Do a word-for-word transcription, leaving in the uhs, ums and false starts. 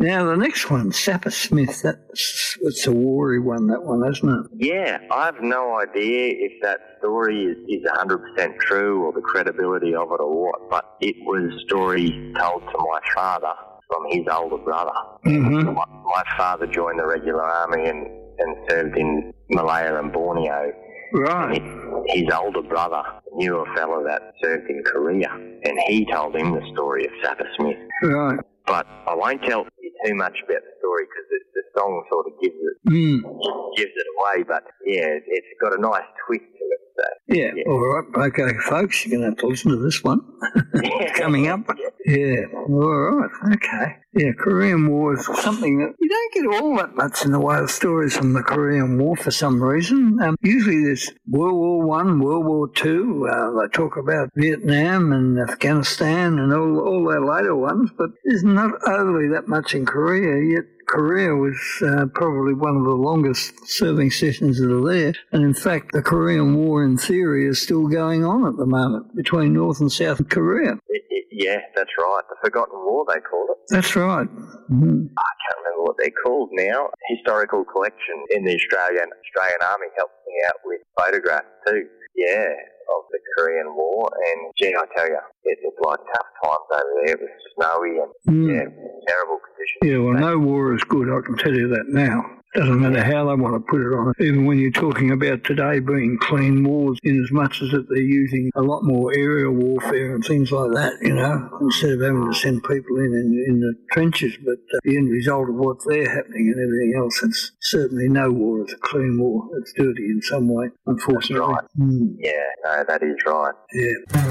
Now, the next one, Sapper Smith, that's it's a warry one, that one, isn't it? Yeah, I've no idea if that story is, is one hundred percent true or the credibility of it or what, but it was a story told to my father from his older brother. Mm-hmm. My, my father joined the regular army and, and served in Malaya and Borneo. Right. And his, his older brother knew a fellow that served in Korea, and he told him the story of Sapper Smith. Right. But I won't tell you too much about the story because the, the song sort of gives it Mm. gives it away. But yeah, it's got a nice twist to it. So, Yeah. yeah. All right. Okay, folks, you're going to have to listen to this one coming up. Yeah. All right. Okay. Yeah, Korean War is something that you don't get all that much in the way of stories from the Korean War for some reason. Um, usually there's World War One, World War Two. Uh, they talk about Vietnam and Afghanistan and all all their later ones, but there's not overly that much in Korea yet. Korea was uh, probably one of the longest serving sessions that are there. And in fact, the Korean War in theory is still going on at the moment between North and South Korea. It, it, yeah, that's right. The Forgotten War, they call it. That's right. Mm-hmm. I can't remember what they're called now. Historical collection in the Australian Australian Army helped me out with photographs too. Yeah, of the Korean War. And gee, I tell you, it looked like tough times over there. It was snowy and Mm. yeah, terrible conditions. Yeah, well, no war is good, I can tell you that now. Doesn't matter how they want to put it on. Even when you're talking about today being clean wars, in as much as that they're using a lot more aerial warfare and things like that, you know, instead of having to send people in in, in the trenches. But uh, the end result of what's there happening and everything else, it's certainly no war is a clean war. It's dirty in some way, unfortunately. That's right. Mm. Yeah, no, that is right. Yeah.